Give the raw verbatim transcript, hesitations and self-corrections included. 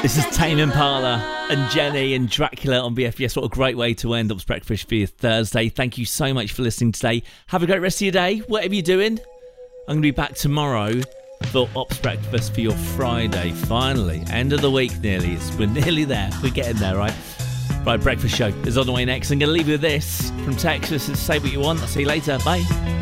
This is Tame Impala and Jenny and Dracula on B F B S. What a great way to end Up's Breakfast for your Thursday. Thank you so much for listening today. Have a great rest of your day, whatever you're doing. I'm going to be back tomorrow for Up's Breakfast for your Friday. Finally, end of the week nearly. We're nearly there. We're getting there, right? Right, Breakfast Show is on the way next. I'm going to leave you with this from Texas. It's Say What You Want. I'll see you later. Bye.